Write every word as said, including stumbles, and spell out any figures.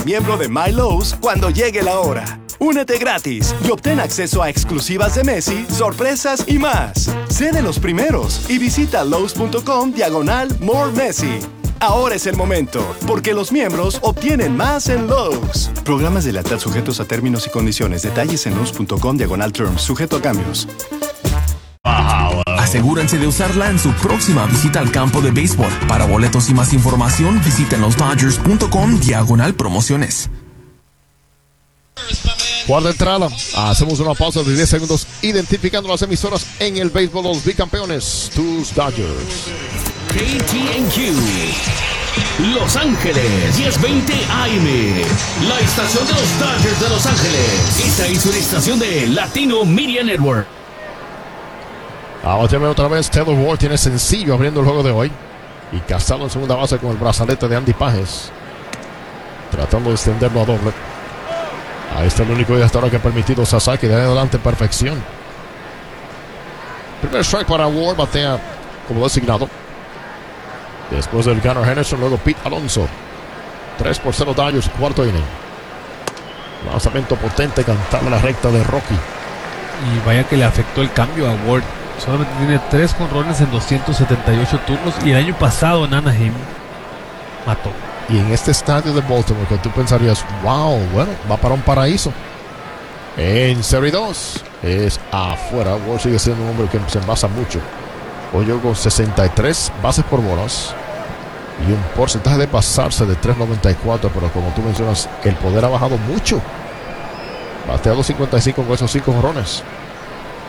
miembro de My Lowe's cuando llegue la hora. Únete gratis y obtén acceso a exclusivas de Messi, sorpresas y más. Sé de los primeros y visita Lowe's.com diagonal More Messi. Ahora es el momento, porque los miembros obtienen más en Lowe's. Programas de lealtad sujetos a términos y condiciones. Detalles en Lowe's.com diagonal terms, sujeto a cambios. Asegúrense de usarla en su próxima visita al campo de béisbol. Para boletos y más información, visiten los Dodgers punto com diagonal promociones. Cuarta entrada. Hacemos una pausa de diez segundos identificando las emisoras en el béisbol de los bicampeones, tus Dodgers. K T N Q, Los Ángeles, diez veinte A M, la estación de los Dodgers de Los Ángeles. Esta es una estación de Latino Media Network. Vamos a ver otra vez. Taylor Ward tiene sencillo abriendo el juego de hoy. Y Casado en segunda base con el brazalete de Andy Pages, tratando de extenderlo a doble. Ahí está el único día hasta ahora que ha permitido Sasaki de adelante perfección. Primer strike para Ward, batea como designado. Después del Gunnar Henderson, luego Pete Alonso. tres por cero Dodgers, cuarto inning. Lanzamiento potente, cantaba la recta de Rocky. Y vaya que le afectó el cambio a Ward. Solamente tiene tres jonrones en doscientos setenta y ocho turnos. Y el año pasado en Anaheim mató. Y en este estadio de Baltimore, que tú pensarías, wow, bueno, va para un paraíso. En serie dos es afuera. Ward sigue siendo un hombre que se envasa mucho. Hoy con sesenta y tres bases por bolas y un porcentaje de pasarse de tres noventa y cuatro, pero como tú mencionas, el poder ha bajado mucho. Batea dos cincuenta y cinco con esos cinco jonrones.